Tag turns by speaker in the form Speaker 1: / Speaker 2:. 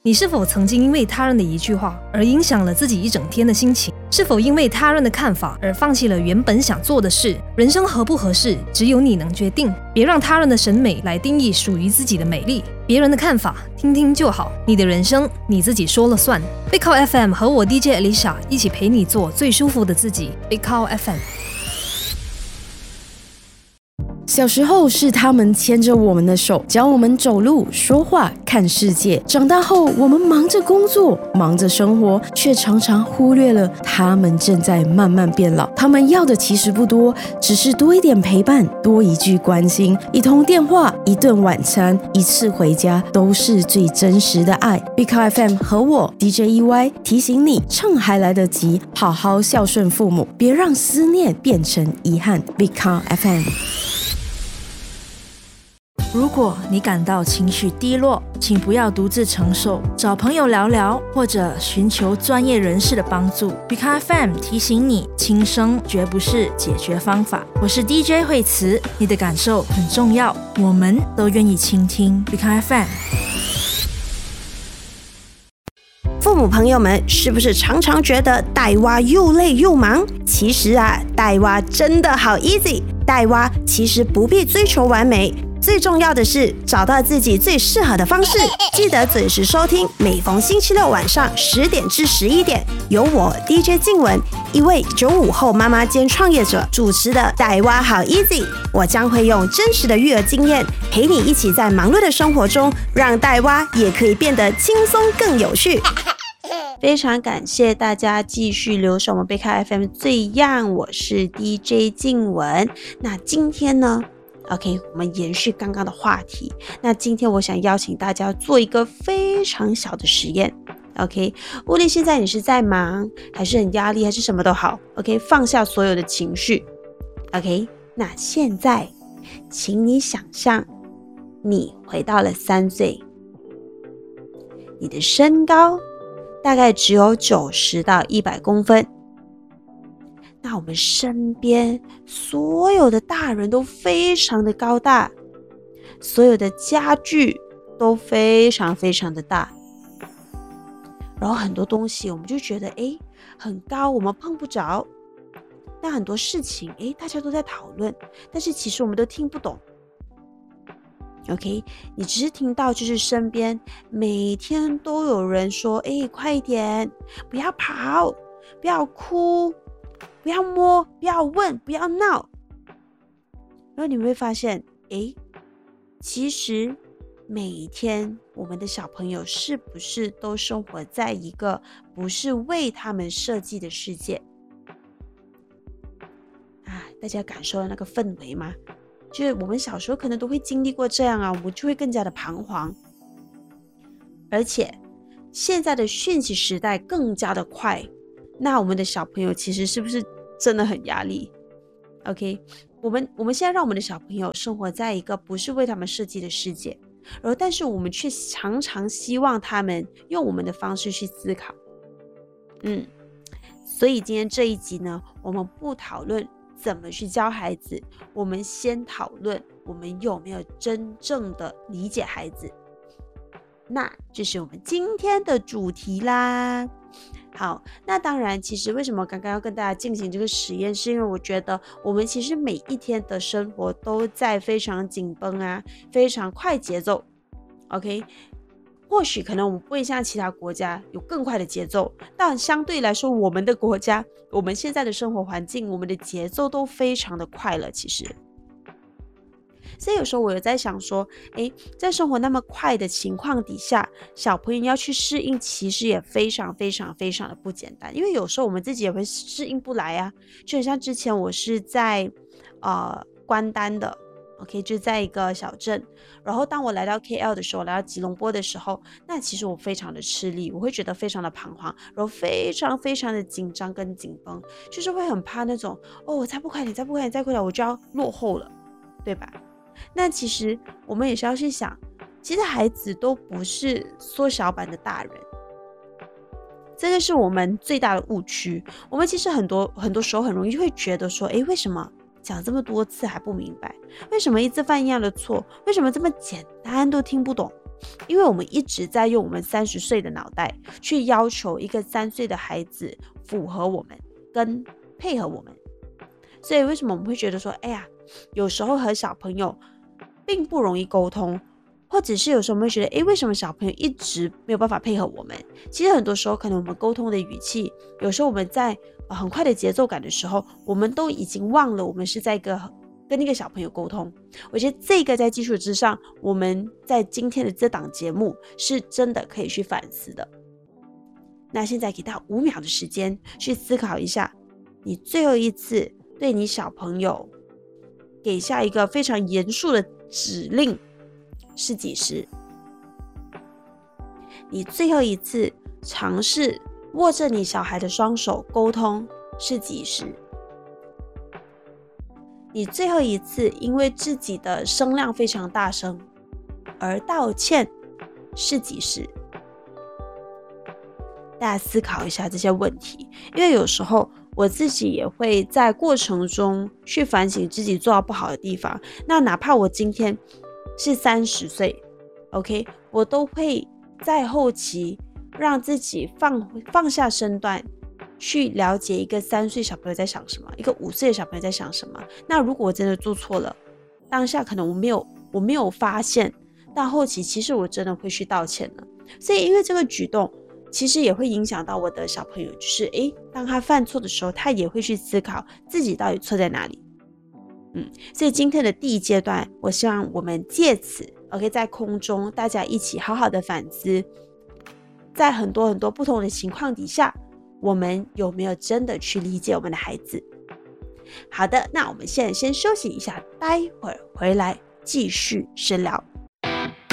Speaker 1: 你是否曾经因为他人的一句话而影响了自己一整天的心情？是否因为他人的看法而放弃了原本想做的事？人生合不合适，只有你能决定。别让他人的审美来定义属于自己的美丽。别人的看法听听就好，你的人生你自己说了算。Big Call FM 和我 DJ Alicia 一起陪你做最舒服的自己。Big Call FM。
Speaker 2: 小时候是他们牵着我们的手，教我们走路、说话、看世界。长大后，我们忙着工作，忙着生活，却常常忽略了他们正在慢慢变老。他们要的其实不多，只是多一点陪伴，多一句关心，一通电话，一顿晚餐，一次回家，都是最真实的爱。Big Call FM 和我 DJ EY 提醒你，趁还来得及，好好孝顺父母，别让思念变成遗憾。Big Call FM。
Speaker 3: 如果你感到情绪低落，请不要独自承受，找朋友聊聊，或者寻求专业人士的帮助。Big Call FM 提醒你，轻生绝不是解决方法。我是 DJ 惠慈，你的感受很重要，我们都愿意倾听。Big Call FM。
Speaker 4: 父母朋友们是不是常常觉得带娃又累又忙？其实带娃真的好 easy， 带娃其实不必追求完美，最重要的是找到自己最适合的方式。记得准时收听，每逢星期六晚上10点至11点，由我 DJ 静雯，一位95后妈妈兼创业者主持的带娃好 easy。我将会用真实的育儿经验，陪你一起在忙碌的生活中，让带娃也可以变得轻松更有趣。非常感谢大家继续留守我们Big Call FM 最样，我是 DJ 静雯。那今天呢？OK， 我们延续刚刚的话题。那今天我想邀请大家做一个非常小的实验。OK， 无论现在你是在忙，还是很压力，还是什么都好。OK， 放下所有的情绪。OK， 那现在，请你想象，你回到了3岁，你的身高大概只有90到100公分。那我们身边所有的大人都非常的高大，所有的家具都非常非常的大，然后很多东西我们就觉得很高，我们碰不着。但很多事情大家都在讨论，但是其实我们都听不懂。OK， 你只是听到就是身边每天都有人说快一点，不要跑，不要哭，不要摸，不要问，不要闹。然后你会发现其实每一天我们的小朋友是不是都生活在一个不是为他们设计的世界大家感受到那个氛围吗？就是我们小时候可能都会经历过这样我们就会更加的彷徨。而且现在的讯息时代更加的快，那我们的小朋友其实是不是真的很压力？ OK， 我们现在让我们的小朋友生活在一个不是为他们设计的世界，然后但是我们却常常希望他们用我们的方式去思考。所以今天这一集呢，我们不讨论怎么去教孩子，我们先讨论我们有没有真正的理解孩子。那这是我们今天的主题啦。好，那当然其实为什么刚刚要跟大家进行这个实验，是因为我觉得我们其实每一天的生活都在非常紧绷非常快节奏。 OK， 或许可能我们不会像其他国家有更快的节奏，但相对来说我们的国家，我们现在的生活环境，我们的节奏都非常的快了其实。所以有时候我有在想说在生活那么快的情况底下，小朋友要去适应其实也非常非常非常的不简单，因为有时候我们自己也会适应不来就很像之前我是在关丹的OK， 就在一个小镇，然后当我来到 KL 的时候，来到吉隆坡的时候，那其实我非常的吃力，我会觉得非常的彷徨，然后非常非常的紧张跟紧绷，就是会很怕那种我再不快点再快点我就要落后了，对吧？那其实我们也是要去想，其实孩子都不是缩小版的大人，这个是我们最大的误区。我们其实很多时候很容易就会觉得说为什么讲这么多次还不明白？为什么一直犯一样的错？为什么这么简单都听不懂？ 因为我们一直在用我们30岁的脑袋去要求一个3岁的孩子符合我们跟配合我们，所以为什么我们会觉得说，哎呀，有时候和小朋友并不容易沟通，或者是有时候我们会觉得，为什么小朋友一直没有办法配合我们？其实很多时候可能我们沟通的语气，有时候我们在很快的节奏感的时候，我们都已经忘了我们是在跟那个小朋友沟通。我觉得这个在基础之上，我们在今天的这档节目是真的可以去反思的。那现在给大家5秒的时间去思考一下，你最后一次对你小朋友给下一个非常严肃的指令是几时？你最后一次尝试握着你小孩的双手沟通是几时？你最后一次因为自己的声量非常大声而道歉是几时？大家思考一下这些问题，因为有时候我自己也会在过程中去反省自己做到不好的地方。那哪怕我今天是30岁 ，OK， 我都会在后期让自己放下身段，去了解一个3岁小朋友在想什么，一个5岁的小朋友在想什么。那如果我真的做错了，当下可能我没有发现，但后期其实我真的会去道歉了。所以因为这个举动其实也会影响到我的小朋友，就是当他犯错的时候，他也会去思考自己到底错在哪里。所以今天的第1阶段，我希望我们借此 OK 在空中大家一起好好的反思，在很多很多不同的情况底下，我们有没有真的去理解我们的孩子？好的，那我们现在先休息一下，待会儿回来继续深聊。